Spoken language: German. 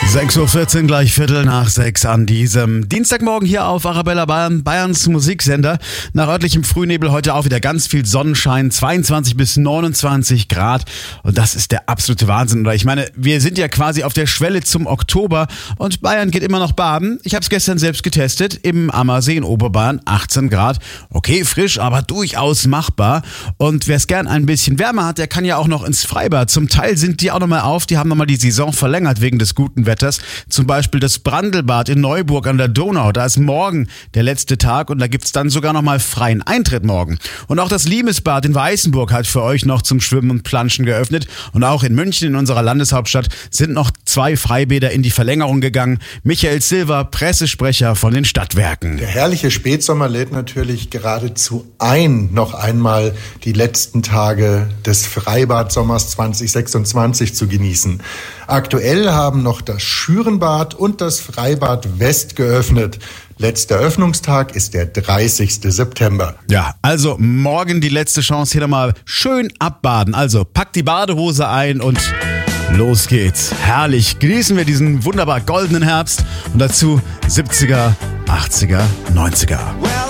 6.14 Uhr, gleich Viertel nach 6 an diesem Dienstagmorgen hier auf Arabella Bayern, Bayerns Musiksender. Nach örtlichem Frühnebel heute auch wieder ganz viel Sonnenschein, 22 bis 29 Grad. Und das ist der absolute Wahnsinn. Oder ich meine, wir sind ja quasi auf der Schwelle zum Oktober und Bayern geht immer noch baden. Ich habe es gestern selbst getestet, im Ammersee in Oberbayern, 18 Grad. Okay, frisch, aber durchaus machbar. Und wer es gern ein bisschen wärmer hat, der kann ja auch noch ins Freibad. Zum Teil sind die auch nochmal auf, die haben nochmal die Saison verlängert wegen des guten Wetters. Zum Beispiel das Brandelbad in Neuburg an der Donau. Da ist morgen der letzte Tag und da gibt's dann sogar nochmal freien Eintritt morgen. Und auch das Limesbad in Weißenburg hat für euch noch zum Schwimmen und Planschen geöffnet. Und auch in München, in unserer Landeshauptstadt, sind noch 2 Freibäder in die Verlängerung gegangen. Michael Silver, Pressesprecher von den Stadtwerken. Der herrliche Spätsommer lädt natürlich geradezu ein, noch einmal die letzten Tage des Freibadsommers 2026 zu genießen. Aktuell haben noch das Schürenbad und das Freibad West geöffnet. Letzter Öffnungstag ist der 30. September. Ja, also morgen die letzte Chance, hier nochmal schön abbaden. Also packt die Badehose ein und los geht's. Herrlich. Genießen wir diesen wunderbar goldenen Herbst und dazu 70er, 80er, 90er.